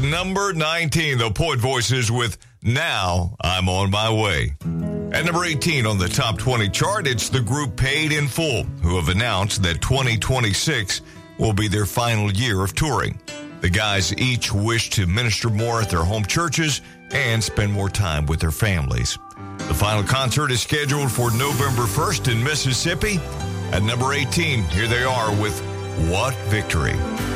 At number 19, the Poet Voices with Now I'm On My Way. At number 18 on the top 20 chart, it's the group Paid in Full, who have announced that 2026 will be their final year of touring. The guys each wish to minister more at their home churches and spend more time with their families. The final concert is scheduled for November 1st in Mississippi. At number 18, here they are with What Victory.